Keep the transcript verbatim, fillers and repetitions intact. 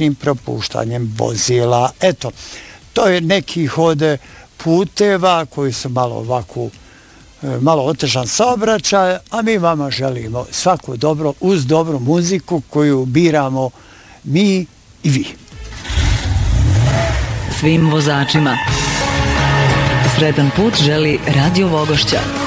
pogrešnim propuštanjem vozila. Eto, to je nekih od puteva koji su malo ovako, malo otežan saobraćaj, a mi vama želimo svako dobro uz dobru muziku koju biramo mi i vi. Svim vozačima sretan put želi Radio Vogošća.